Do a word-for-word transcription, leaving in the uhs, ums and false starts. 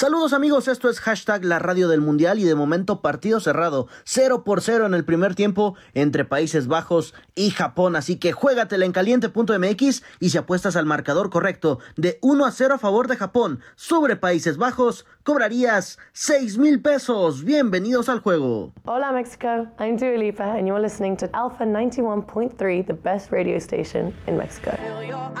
Saludos amigos, esto es hashtag la radio del mundial y de momento partido cerrado, cero por cero en el primer tiempo entre Países Bajos y Japón, así que juégatela en caliente punto m x y si apuestas al marcador correcto de uno a cero a favor de Japón sobre Países Bajos, cobrarías seis mil pesos. Bienvenidos al juego. Hola Mexico, I'm Dua Lipa and you're listening to Alpha ninety-one point three, the best radio station in Mexico.